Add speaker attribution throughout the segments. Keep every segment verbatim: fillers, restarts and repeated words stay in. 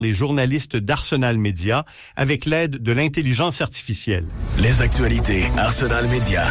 Speaker 1: Les journalistes d'Arsenal Média avec l'aide de l'intelligence artificielle.
Speaker 2: Les actualités Arsenal Média.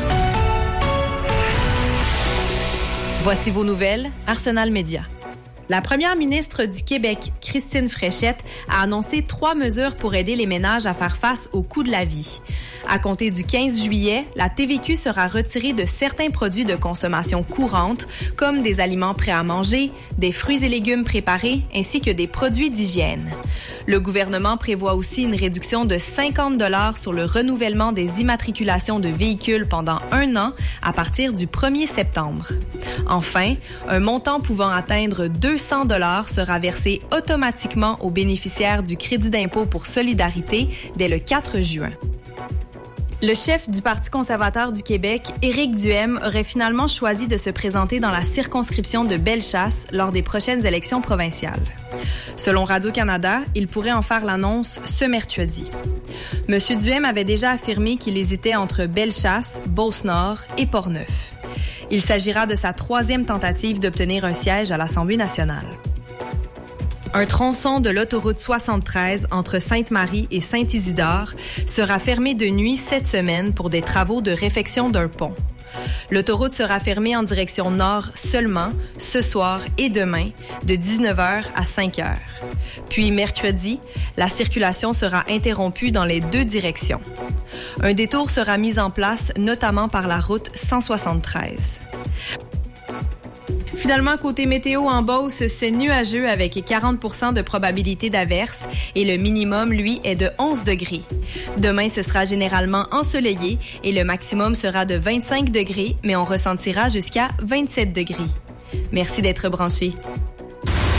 Speaker 3: Voici vos nouvelles, Arsenal Média. La première ministre du Québec, Christine Fréchette, a annoncé trois mesures pour aider les ménages à faire face au coût de la vie. À compter du quinze juillet, la T V Q sera retirée de certains produits de consommation courante, comme des aliments prêts à manger, des fruits et légumes préparés, ainsi que des produits d'hygiène. Le gouvernement prévoit aussi une réduction de cinquante dollars sur le renouvellement des immatriculations de véhicules pendant un an à partir du premier septembre. Enfin, un montant pouvant atteindre deux cents dollars sera versé automatiquement aux bénéficiaires du crédit d'impôt pour solidarité dès le quatre juin. Le chef du Parti conservateur du Québec, Éric Duhaime, aurait finalement choisi de se présenter dans la circonscription de Bellechasse lors des prochaines élections provinciales. Selon Radio-Canada, il pourrait en faire l'annonce ce mercredi. M. Duhaime avait déjà affirmé qu'il hésitait entre Bellechasse, Beauce-Nord et Portneuf. Il s'agira de sa troisième tentative d'obtenir un siège à l'Assemblée nationale. Un tronçon de l'autoroute soixante-treize entre Sainte-Marie et Saint-Isidore sera fermé de nuit cette semaine pour des travaux de réfection d'un pont. L'autoroute sera fermée en direction nord seulement ce soir et demain de dix-neuf heures à cinq heures. Puis mercredi, la circulation sera interrompue dans les deux directions. Un détour sera mis en place notamment par la route cent soixante-treize. Finalement, côté météo en Beauce, c'est nuageux avec quarante pour cent de probabilité d'averse et le minimum, lui, est de onze degrés. Demain, ce sera généralement ensoleillé et le maximum sera de vingt-cinq degrés, mais on ressentira jusqu'à vingt-sept degrés. Merci d'être branchés.